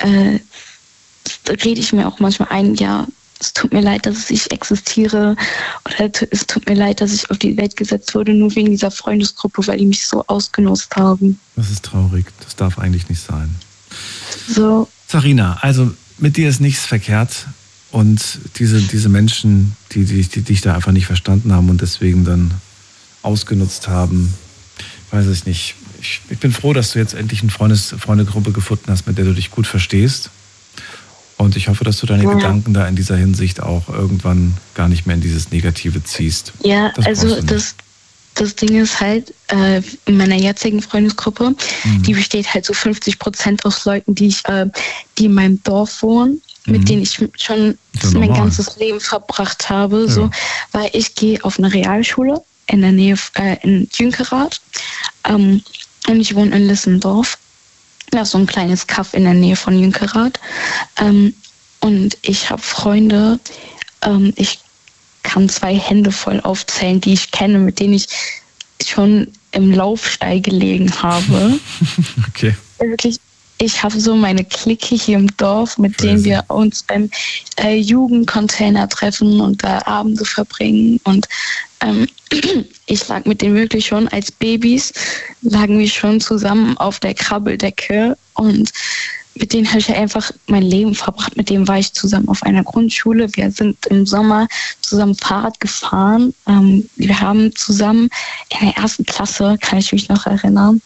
rede ich mir auch manchmal ein, ja, es tut mir leid, dass ich existiere oder es tut mir leid, dass ich auf die Welt gesetzt wurde, nur wegen dieser Freundesgruppe, weil die mich so ausgenutzt haben. Das ist traurig, das darf eigentlich nicht sein. So. Sarina, also mit dir ist nichts verkehrt und diese Menschen, die dich da einfach nicht verstanden haben und deswegen dann ausgenutzt haben, weiß ich nicht. Ich bin froh, dass du jetzt endlich eine Freundegruppe gefunden hast, mit der du dich gut verstehst. Und ich hoffe, dass du deine Gedanken da in dieser Hinsicht auch irgendwann gar nicht mehr in dieses Negative ziehst. Ja, also das Ding ist halt, in meiner jetzigen Freundesgruppe, die besteht halt so 50% aus Leuten, die in meinem Dorf wohnen, mit denen ich schon mein ganzes Leben verbracht habe. Ja. So, weil ich gehe auf eine Realschule in der Nähe in Jünkerath und ich wohne in Lissendorf. Das ist so ein kleines Kaff in der Nähe von Jünkerath. Und ich habe Freunde, ich kann 2 Hände voll aufzählen, die ich kenne, mit denen ich schon im Laufstall gelegen habe. Okay. Wirklich, ich habe so meine Clique hier im Dorf, mit denen wir uns beim Jugendcontainer treffen und da Abende verbringen. Und ich lag mit denen wirklich schon als Babys, lagen wir schon zusammen auf der Krabbeldecke und mit denen habe ich einfach mein Leben verbracht. Mit denen war ich zusammen auf einer Grundschule. Wir sind im Sommer zusammen Fahrrad gefahren. Wir haben zusammen in der 1. Klasse, kann ich mich noch erinnern,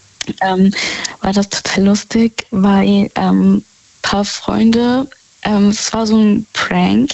war das total lustig, weil paar Freunde, es war so ein Prank,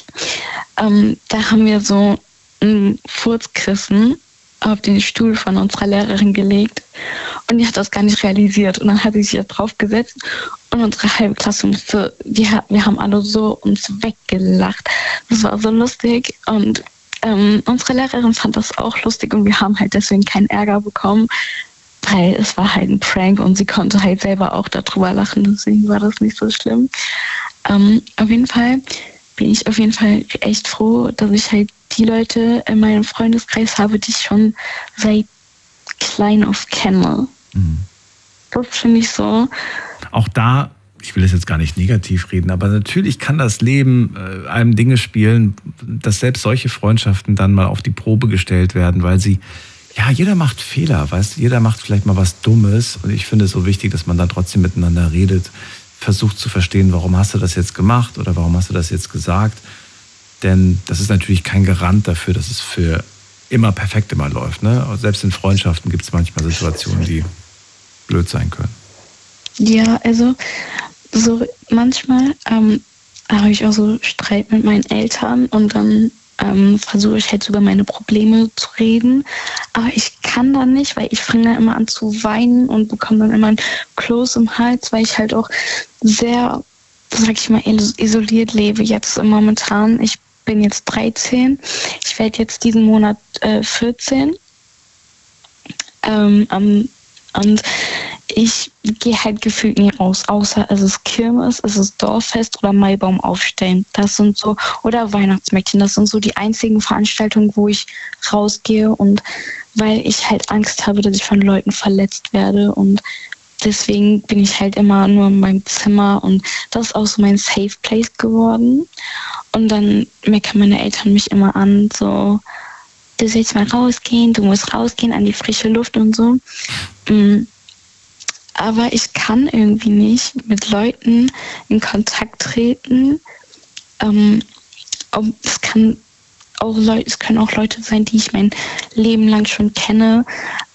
da haben wir so ein Furzkissen auf den Stuhl von unserer Lehrerin gelegt und die hat das gar nicht realisiert und dann hat sie sich da drauf gesetzt und unsere halbe Klasse musste, wir haben alle so uns weggelacht. Das war so lustig und unsere Lehrerin fand das auch lustig und wir haben halt deswegen keinen Ärger bekommen, weil es war halt ein Prank und sie konnte halt selber auch darüber lachen, deswegen war das nicht so schlimm. Auf jeden Fall bin ich echt froh, dass ich halt die Leute in meinem Freundeskreis habe, die ich schon seit klein auf kenne. Das finde ich so. Auch da, ich will es jetzt gar nicht negativ reden, aber natürlich kann das Leben einem Dinge spielen, dass selbst solche Freundschaften dann mal auf die Probe gestellt werden, weil jeder macht Fehler, weißt du, jeder macht vielleicht mal was Dummes und ich finde es so wichtig, dass man dann trotzdem miteinander redet, versucht zu verstehen, warum hast du das jetzt gemacht oder warum hast du das jetzt gesagt. Denn das ist natürlich kein Garant dafür, dass es für immer perfekt immer läuft. Ne? Selbst in Freundschaften gibt es manchmal Situationen, die blöd sein können. Ja, also so manchmal habe ich auch so Streit mit meinen Eltern und dann versuche ich halt über meine Probleme zu reden. Aber ich kann dann nicht, weil ich fange dann immer an zu weinen und bekomme dann immer ein Kloß im Hals, weil ich halt auch sehr, sag ich mal, isoliert lebe jetzt momentan. Ich bin jetzt 13. Ich werde jetzt diesen Monat 14. Und ich gehe halt gefühlt nie raus, außer es ist Kirmes, es ist Dorffest oder Maibaum aufstellen. Das sind so, oder Weihnachtsmärkchen, das sind so die einzigen Veranstaltungen, wo ich rausgehe und weil ich halt Angst habe, dass ich von Leuten verletzt werde und deswegen bin ich halt immer nur in meinem Zimmer und das ist auch so mein Safe Place geworden. Und dann meckern meine Eltern mich immer an, so, du sollst mal rausgehen, du musst rausgehen an die frische Luft und so. Aber ich kann irgendwie nicht mit Leuten in Kontakt treten. Es können auch Leute sein, die ich mein Leben lang schon kenne.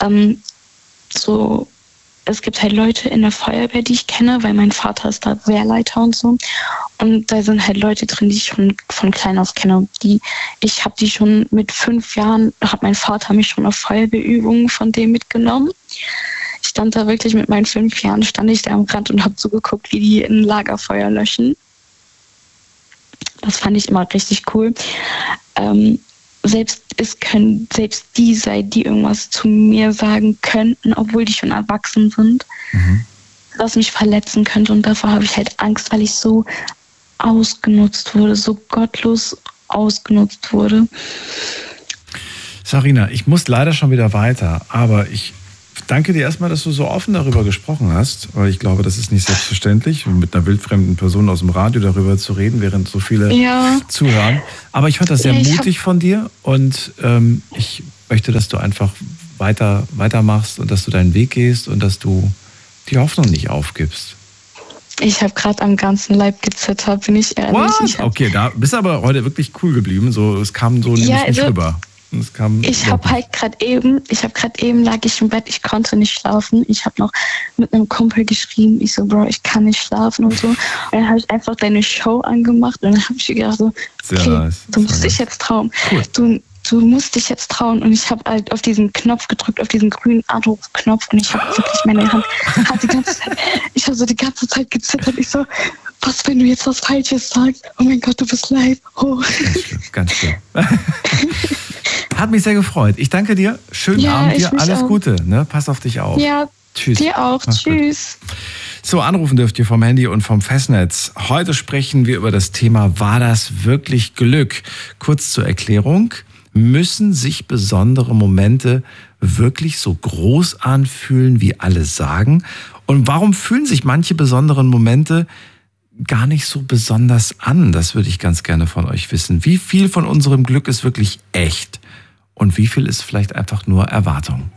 Es gibt halt Leute in der Feuerwehr, die ich kenne, weil mein Vater ist da Wehrleiter und so. Und da sind halt Leute drin, die ich schon von klein auf kenne. Ich habe die schon mit 5 Jahren, hat mein Vater mich schon auf Feuerwehrübungen von dem mitgenommen. Ich stand da wirklich mit meinen 5 Jahren, stand ich da am Rand und habe zugeguckt, wie die ein Lagerfeuer löschen. Das fand ich immer richtig cool. Selbst die sein, die irgendwas zu mir sagen könnten, obwohl die schon erwachsen sind, was mich verletzen könnte. Und davor habe ich halt Angst, weil ich so ausgenutzt wurde, so gottlos ausgenutzt wurde. Sarina, ich muss leider schon wieder weiter, aber ich danke dir erstmal, dass du so offen darüber gesprochen hast, weil ich glaube, das ist nicht selbstverständlich, mit einer wildfremden Person aus dem Radio darüber zu reden, während so viele zuhören. Aber ich fand das sehr mutig von dir und ich möchte, dass du einfach weitermachst und dass du deinen Weg gehst und dass du die Hoffnung nicht aufgibst. Ich habe gerade am ganzen Leib gezittert, bin ich ehrlich. Okay, da bist du aber heute wirklich cool geblieben. So, es kam so nicht rüber. Ich habe gerade eben lag ich im Bett, ich konnte nicht schlafen. Ich habe noch mit einem Kumpel geschrieben, ich so, Bro, ich kann nicht schlafen und so. Und dann habe ich einfach deine Show angemacht und dann habe ich gedacht so, okay, du musst dich jetzt trauen. Cool. Du musst dich jetzt trauen. Und ich habe halt auf diesen Knopf gedrückt, auf diesen grünen Anrufknopf und ich habe wirklich meine Hand, ich habe so die ganze Zeit gezittert. Ich so, was, wenn du jetzt was Falsches sagst? Oh mein Gott, du bist live. Oh. Ganz schön. Hat mich sehr gefreut. Ich danke dir. Schönen Abend dir. Alles Gute. Ne? Pass auf dich auf. Ja, tschüss. Dir auch. Mach's Tschüss. Gut. So, anrufen dürft ihr vom Handy und vom Festnetz. Heute sprechen wir über das Thema, war das wirklich Glück? Kurz zur Erklärung. Müssen sich besondere Momente wirklich so groß anfühlen, wie alle sagen? Und warum fühlen sich manche besonderen Momente gar nicht so besonders an? Das würde ich ganz gerne von euch wissen. Wie viel von unserem Glück ist wirklich echt? Und wie viel ist vielleicht einfach nur Erwartung?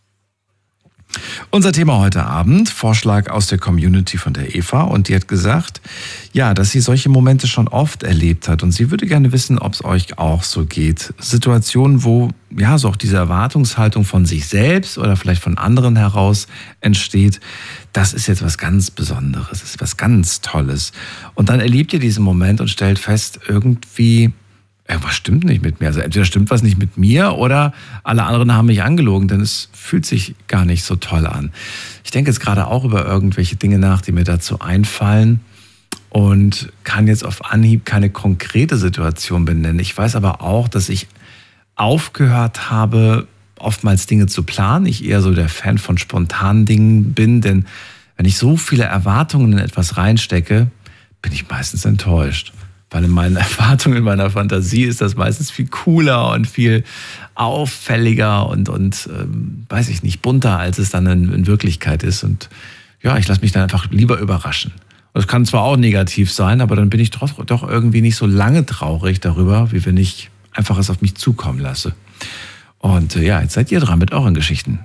Unser Thema heute Abend, Vorschlag aus der Community von der Eva, und die hat gesagt, ja, dass sie solche Momente schon oft erlebt hat und sie würde gerne wissen, ob es euch auch so geht. Situationen, wo ja so auch diese Erwartungshaltung von sich selbst oder vielleicht von anderen heraus entsteht, das ist jetzt was ganz Besonderes, das ist was ganz Tolles. Und dann erlebt ihr diesen Moment und stellt fest, irgendwie irgendwas stimmt nicht mit mir. Also entweder stimmt was nicht mit mir oder alle anderen haben mich angelogen, denn es fühlt sich gar nicht so toll an. Ich denke jetzt gerade auch über irgendwelche Dinge nach, die mir dazu einfallen und kann jetzt auf Anhieb keine konkrete Situation benennen. Ich weiß aber auch, dass ich aufgehört habe, oftmals Dinge zu planen. Ich eher so der Fan von spontanen Dingen bin, denn wenn ich so viele Erwartungen in etwas reinstecke, bin ich meistens enttäuscht. Weil in meinen Erwartungen, in meiner Fantasie ist das meistens viel cooler und viel auffälliger und weiß ich nicht, bunter, als es dann in Wirklichkeit ist. Und ja, ich lasse mich dann einfach lieber überraschen. Das kann zwar auch negativ sein, aber dann bin ich doch irgendwie nicht so lange traurig darüber, wie wenn ich einfach es auf mich zukommen lasse. Und ja, jetzt seid ihr dran mit euren Geschichten.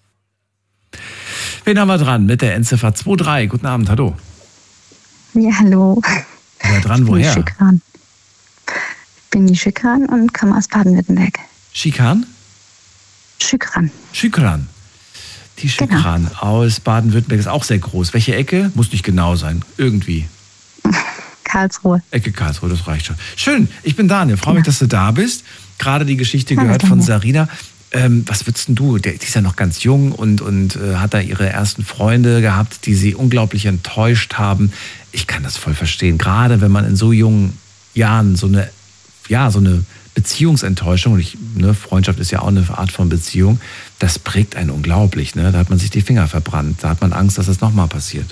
Wen haben wir dran mit der Endziffer 23? Guten Abend, hallo. Ja, hallo. Wer dran, woher? Ich bin die Schükran und komme aus Baden-Württemberg. Schikan? Schükran. Schükran. Die Schükran aus Baden-Württemberg ist auch sehr groß. Welche Ecke? Muss nicht genau sein. Irgendwie. Karlsruhe. Ecke Karlsruhe, das reicht schon. Schön, ich bin Daniel. Freue mich, dass du da bist. Gerade die Geschichte gehört von Sarina. Was würdest denn du? Die ist ja noch ganz jung und hat da ihre ersten Freunde gehabt, die sie unglaublich enttäuscht haben. Ich kann das voll verstehen. Gerade wenn man in so jungen Jahren so eine Beziehungsenttäuschung, und Freundschaft ist ja auch eine Art von Beziehung, das prägt einen unglaublich. Ne? Da hat man sich die Finger verbrannt. Da hat man Angst, dass das nochmal passiert.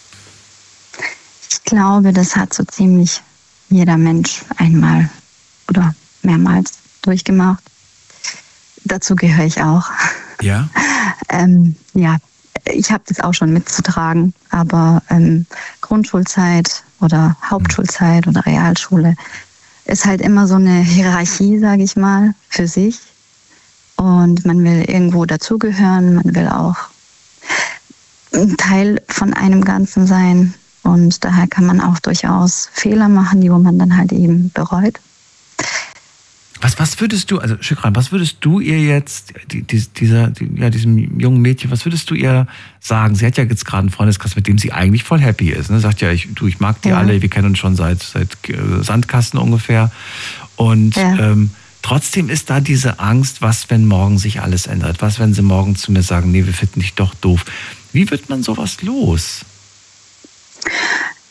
Ich glaube, das hat so ziemlich jeder Mensch einmal oder mehrmals durchgemacht. Dazu gehöre ich auch. Ja? Ja, ich habe das auch schon mitzutragen, aber Grundschulzeit oder Hauptschulzeit oder Realschule ist halt immer so eine Hierarchie, sage ich mal, für sich. Und man will irgendwo dazugehören, man will auch ein Teil von einem Ganzen sein. Und daher kann man auch durchaus Fehler machen, die wo man dann halt eben bereut. Was würdest du, also Schükran, was würdest du ihr jetzt, diesem jungen Mädchen, was würdest du ihr sagen? Sie hat ja jetzt gerade einen Freundeskreis, mit dem sie eigentlich voll happy ist. Ne? Sagt ja, ich mag die alle, wir kennen uns schon seit Sandkasten ungefähr. Und trotzdem ist da diese Angst, was, wenn morgen sich alles ändert? Was, wenn sie morgen zu mir sagen, nee, wir finden dich doch doof? Wie wird man sowas los?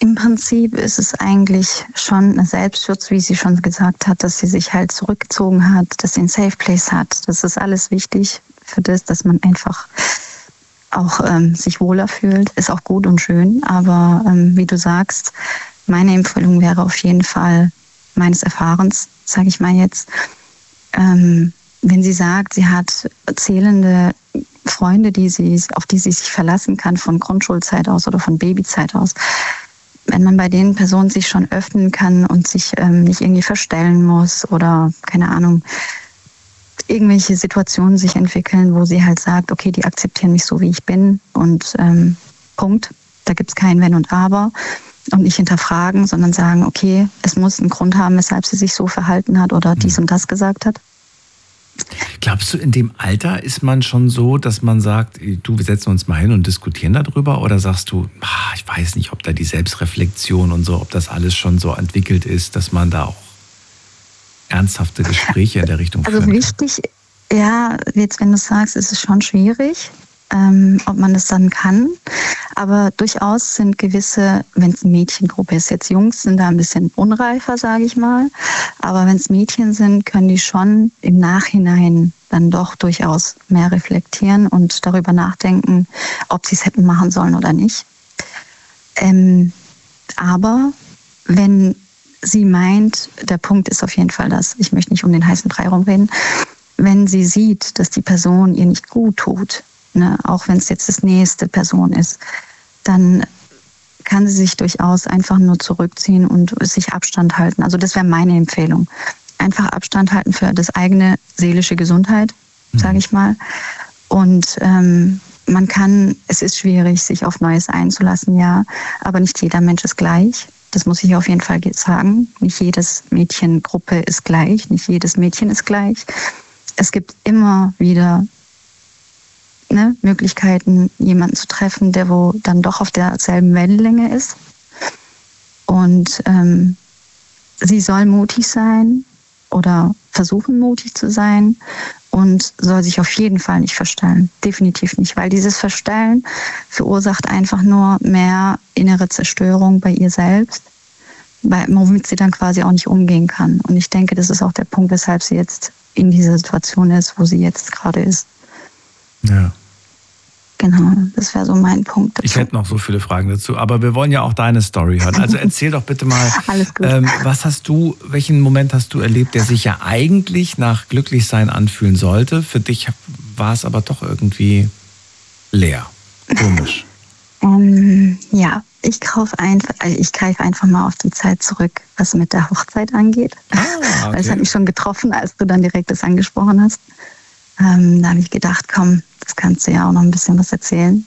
Im Prinzip ist es eigentlich schon ein Selbstschutz, wie sie schon gesagt hat, dass sie sich halt zurückgezogen hat, dass sie einen Safe Place hat. Das ist alles wichtig für das, dass man einfach auch sich wohler fühlt. Ist auch gut und schön, aber wie du sagst, meine Empfehlung wäre auf jeden Fall meines Erfahrens, sage ich mal jetzt, wenn sie sagt, sie hat zählende Freunde, auf die sie sich verlassen kann von Grundschulzeit aus oder von Babyzeit aus. Wenn man bei den Personen sich schon öffnen kann und sich nicht irgendwie verstellen muss oder, keine Ahnung, irgendwelche Situationen sich entwickeln, wo sie halt sagt, okay, die akzeptieren mich so, wie ich bin und Punkt. Da gibt es kein Wenn und Aber und nicht hinterfragen, sondern sagen, okay, es muss einen Grund haben, weshalb sie sich so verhalten hat oder dies und das gesagt hat. Glaubst du, in dem Alter ist man schon so, dass man sagt, du, wir setzen uns mal hin und diskutieren darüber? Oder sagst du, ich weiß nicht, ob da die Selbstreflexion und so, ob das alles schon so entwickelt ist, dass man da auch ernsthafte Gespräche in der Richtung führen kann? Also wichtig, ja, jetzt wenn du sagst, ist es schon schwierig, ob man das dann kann. Aber durchaus sind gewisse, wenn es eine Mädchengruppe ist, jetzt Jungs sind da ein bisschen unreifer, sage ich mal. Aber wenn es Mädchen sind, können die schon im Nachhinein dann doch durchaus mehr reflektieren und darüber nachdenken, ob sie es hätten machen sollen oder nicht. Aber wenn sie meint, der Punkt ist auf jeden Fall das, ich möchte nicht um den heißen Brei rumreden, wenn sie sieht, dass die Person ihr nicht gut tut, ne, auch wenn es jetzt das nächste Person ist, dann kann sie sich durchaus einfach nur zurückziehen und sich Abstand halten. Also das wäre meine Empfehlung. Einfach Abstand halten für das eigene seelische Gesundheit, sage ich mal. Und es ist schwierig, sich auf Neues einzulassen, ja, aber nicht jeder Mensch ist gleich. Das muss ich auf jeden Fall sagen. Nicht jedes Mädchengruppe ist gleich, nicht jedes Mädchen ist gleich. Es gibt immer wieder Möglichkeiten, jemanden zu treffen, der wo dann doch auf derselben Wellenlänge ist. Und sie soll mutig sein oder versuchen, mutig zu sein und soll sich auf jeden Fall nicht verstellen. Definitiv nicht, weil dieses Verstellen verursacht einfach nur mehr innere Zerstörung bei ihr selbst, womit sie dann quasi auch nicht umgehen kann. Und ich denke, das ist auch der Punkt, weshalb sie jetzt in dieser Situation ist, wo sie jetzt gerade ist. Ja. Genau, das wäre so mein Punkt dazu. Ich hätte noch so viele Fragen dazu, aber wir wollen ja auch deine Story hören. Also erzähl doch bitte mal, alles gut. Welchen Moment hast du erlebt, der sich ja eigentlich nach Glücklichsein anfühlen sollte? Für dich war es aber doch irgendwie leer, komisch. Ja, ich greife einfach mal auf die Zeit zurück, was mit der Hochzeit angeht. Okay. Weil es hat mich schon getroffen, als du dann direkt das angesprochen hast. Da habe ich gedacht, komm, das kannst du ja auch noch ein bisschen was erzählen.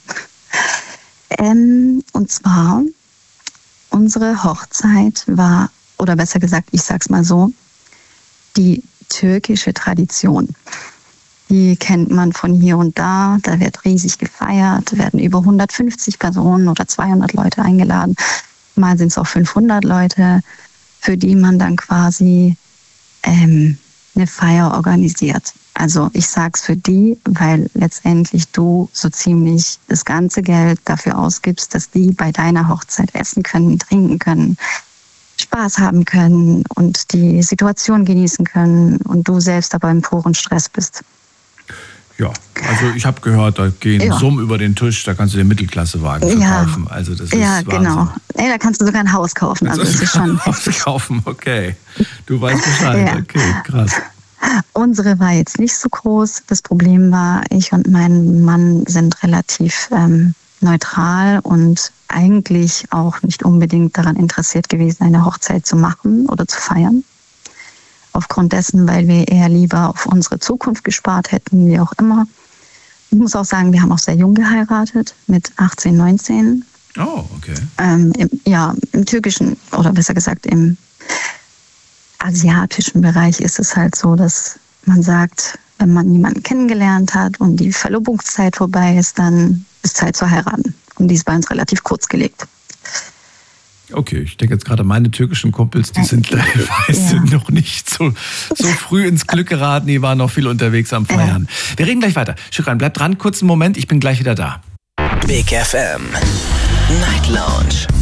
Und zwar, unsere Hochzeit war, oder besser gesagt, ich sag's mal so, die türkische Tradition. Die kennt man von hier und da. Da wird riesig gefeiert, werden über 150 Personen oder 200 Leute eingeladen. Mal sind es auch 500 Leute, für die man dann quasi eine Feier organisiert. Also ich sag's für die, weil letztendlich du so ziemlich das ganze Geld dafür ausgibst, dass die bei deiner Hochzeit essen können, trinken können, Spaß haben können und die Situation genießen können und du selbst aber im puren Stress bist. Ja, also ich habe gehört, da gehen Summen über den Tisch, da kannst du den Mittelklassewagen verkaufen. Also das ist Wahnsinn. Genau. Ey, da kannst du sogar ein Haus kaufen. Also das ist schon ein Haus kaufen, okay. Du weißt Bescheid, okay, krass. Unsere war jetzt nicht so groß. Das Problem war, ich und mein Mann sind relativ neutral und eigentlich auch nicht unbedingt daran interessiert gewesen, eine Hochzeit zu machen oder zu feiern. Aufgrund dessen, weil wir eher lieber auf unsere Zukunft gespart hätten, wie auch immer. Ich muss auch sagen, wir haben auch sehr jung geheiratet, mit 18, 19. Oh, okay. Im türkischen, oder besser gesagt im asiatischen Bereich ist es halt so, dass man sagt, wenn man jemanden kennengelernt hat und die Verlobungszeit vorbei ist, dann ist Zeit zu heiraten. Und die ist bei uns relativ kurz gelegt. Okay, ich denke jetzt gerade, meine türkischen Kumpels, die sind teilweise noch nicht so früh ins Glück geraten, die waren noch viel unterwegs am Feiern. Wir reden gleich weiter. Şükran, bleib dran, kurzen Moment, ich bin gleich wieder da. Big FM Night Lounge.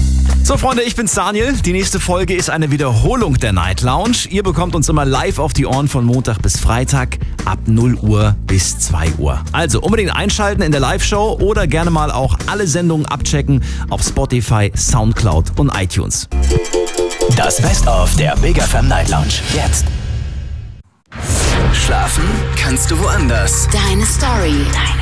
So Freunde, ich bin's Daniel. Die nächste Folge ist eine Wiederholung der Night Lounge. Ihr bekommt uns immer live auf die Ohren von Montag bis Freitag ab 0 Uhr bis 2 Uhr. Also unbedingt einschalten in der Live-Show oder gerne mal auch alle Sendungen abchecken auf Spotify, Soundcloud und iTunes. Das Best-of der Big FM Night Lounge. Jetzt. Schlafen kannst du woanders. Deine Story.